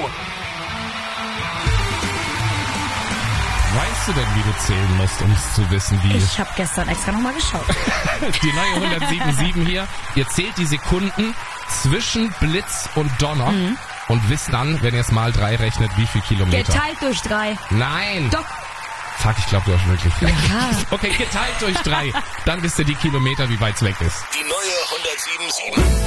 Weißt du denn, wie du zählen musst, um es zu wissen, wie... Ich habe gestern extra nochmal geschaut. Die neue 107.7 hier. Ihr zählt die Sekunden zwischen Blitz und Donner und wisst dann, wenn ihr es mal 3 rechnet, wie viel Kilometer. Geteilt durch 3. Nein! Doch. Fuck, ich glaube, du hast wirklich recht. Ja. Okay, geteilt durch 3. Dann wisst ihr die Kilometer, wie weit es weg ist. Die neue 107.7.